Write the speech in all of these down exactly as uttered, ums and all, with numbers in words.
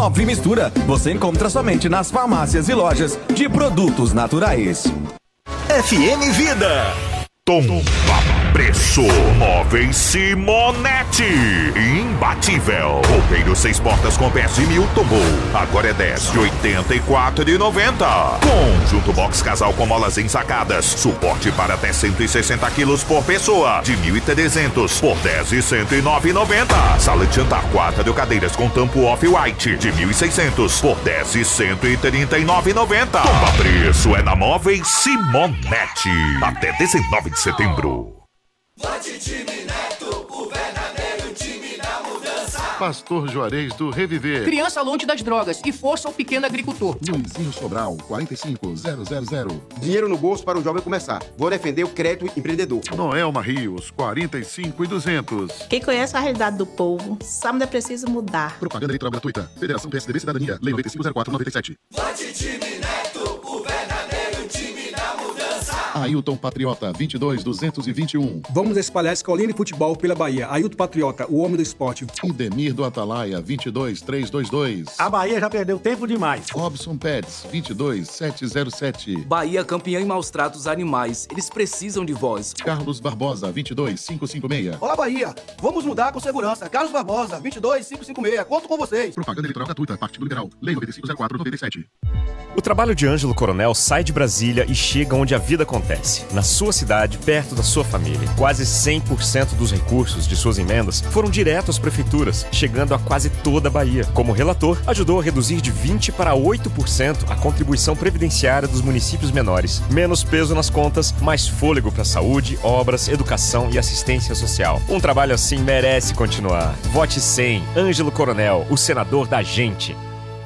Nove Mistura. Você encontra somente nas farmácias e lojas de produtos naturais. F M Vida. Tomba preço. Móveis Simonetti. Imbatível. Roupeiro seis portas com dez de mil tombou. Agora é dez de oitenta e quatro de noventa. Conjunto box casal com molas ensacadas. Suporte para até cento e sessenta quilos por pessoa. De mil e trezentos por dez de cento e nove e noventa. Sala de jantar quatro cadeiras com tampo off-white. De mil e seiscentos por dez de cento e trinta e nove e noventa. Tomba preço é na Móveis Simonetti. Até dezenove de setembro. Vote time Neto, o verdadeiro time da mudança. Pastor Juarez do Reviver. Criança longe das drogas e força ao pequeno agricultor. Luizinho Sobral, quatro cinco zero zero zero. Dinheiro no bolso para o jovem começar. Vou defender o crédito empreendedor. Noelma Rios, quarenta e cinco e duzentos. Quem conhece a realidade do povo sabe onde é preciso mudar. Propaganda eleitoral gratuita. Federação P S D B Cidadania. Lei noventa e cinco zero quatro noventa e sete. Vote time Neto, o verdadeiro time da mudança. Ailton Patriota, vinte e dois duzentos e vinte e um. Vamos espalhar a escolinha de futebol pela Bahia. Ailton Patriota, o homem do esporte. Idemir do Atalaia, vinte e dois trezentos e vinte e dois. A Bahia já perdeu tempo demais. Robson Pets, vinte e dois setecentos e sete. Bahia campeã em maus tratos animais. Eles precisam de voz. Carlos Barbosa, vinte e dois quinhentos e cinquenta e seis. Olá, Bahia. Vamos mudar com segurança. Carlos Barbosa, vinte e dois quinhentos e cinquenta e seis. Conto com vocês. Propaganda eleitoral gratuita. Partido Liberal. Lei noventa e cinco zero quatro noventa e sete. O trabalho de Ângelo Coronel sai de Brasília e chega onde a vida acontece, na sua cidade, perto da sua família. Quase cem por cento dos recursos de suas emendas foram direto às prefeituras, chegando a quase toda a Bahia. Como relator, ajudou a reduzir de vinte para oito por cento a contribuição previdenciária dos municípios menores. Menos peso nas contas, mais fôlego para saúde, obras, educação e assistência social. Um trabalho assim merece continuar. Vote cem. Ângelo Coronel, o senador da gente.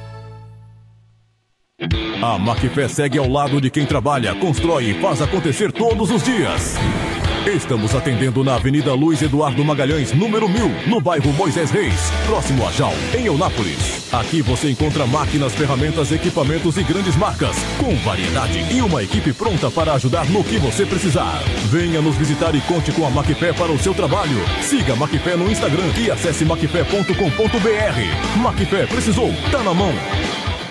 A Macfé segue ao lado de quem trabalha, constrói e faz acontecer todos os dias. Estamos atendendo na Avenida Luiz Eduardo Magalhães, número mil, no bairro Moisés Reis, próximo a Jal, em Eunápolis. Aqui você encontra máquinas, ferramentas, equipamentos e grandes marcas, com variedade e uma equipe pronta para ajudar no que você precisar. Venha nos visitar e conte com a Macfé para o seu trabalho. Siga a Macfé no Instagram e acesse macfé ponto com ponto br. Macfé, precisou? Tá na mão.